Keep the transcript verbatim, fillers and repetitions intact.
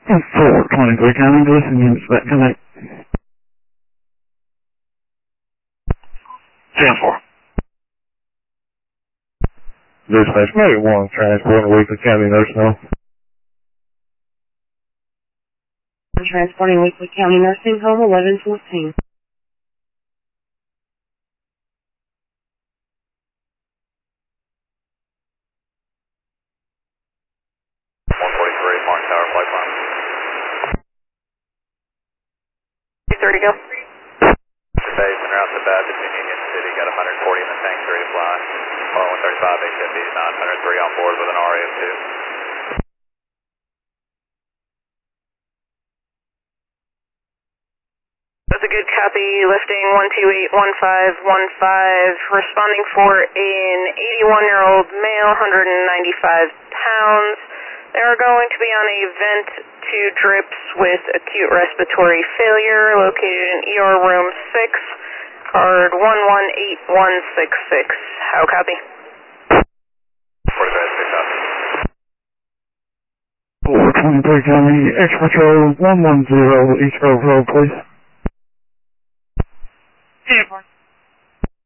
four twenty-three County, listen units back connect. ten four. Dispatch, maybe one transport in Weekly County Nursing Home. Transporting Weekly County Nursing Home, eleven fourteen. one forty-three, Martin Tower, flight plan. two thirty, go. Base and route to Baptist in Union City, got one hundred forty in the tank, ready to fly. one thirty-five, H F D, nine hundred three on board with an R A M two. That's a good copy, lifting one two eight one five one five, responding for an eighty-one-year-old male, one hundred ninety-five pounds. They are going to be on a vent to drips with acute respiratory failure, located in E R room six, card one one eight one six six. How copy? forty-five, six copy. four twenty-three County, X-Patrol one one zero, East Grove Road, please. ten four.